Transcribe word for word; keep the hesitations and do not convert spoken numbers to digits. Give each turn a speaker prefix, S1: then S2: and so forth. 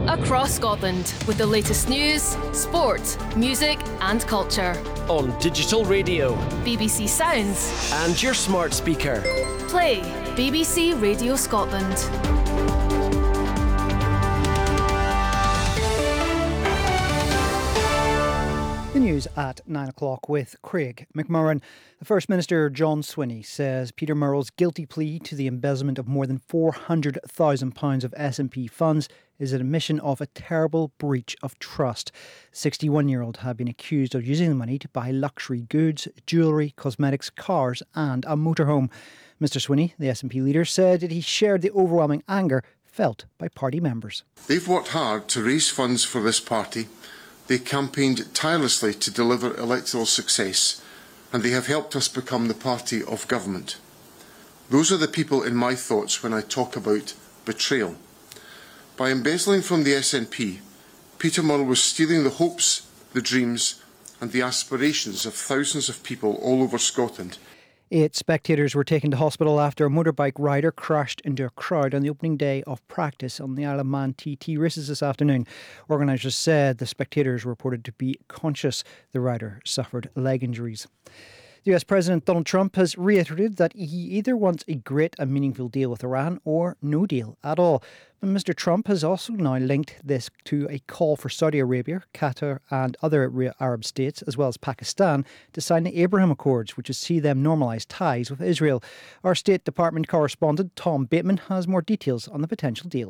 S1: across Scotland with the latest news, sport, music and culture.
S2: On digital radio,
S1: B B C Sounds
S2: and your smart speaker.
S1: Play B B C Radio Scotland.
S3: The news at nine o'clock with Craig McMurran. The First Minister John Swinney says Peter Murrell's guilty plea to the embezzlement of more than four hundred thousand pounds of S N P funds is an admission of a terrible breach of trust. The sixty-one-year-old had been accused of using the money to buy luxury goods, jewellery, cosmetics, cars and a motorhome. Mr Swinney, the S N P leader, said that he shared the overwhelming anger felt by party members.
S4: They've worked hard to raise funds for this party. They campaigned tirelessly to deliver electoral success, and they have helped us become the party of government. Those are the people in my thoughts when I talk about betrayal. By embezzling from the S N P, Peter Murrell was stealing the hopes, the dreams and the aspirations of thousands of people all over Scotland.
S3: Eight spectators were taken to hospital after a motorbike rider crashed into a crowd on the opening day of practice on the Isle of Man T T races this afternoon. Organisers said the spectators were reported to be conscious. The rider suffered leg injuries. The U S President Donald Trump has reiterated that he either wants a great and meaningful deal with Iran or no deal at all. But Mister Trump has also now linked this to a call for Saudi Arabia, Qatar and other Arab states, as well as Pakistan, to sign the Abraham Accords, which would see them normalise ties with Israel. Our State Department correspondent Tom Bateman has more details on the potential deal.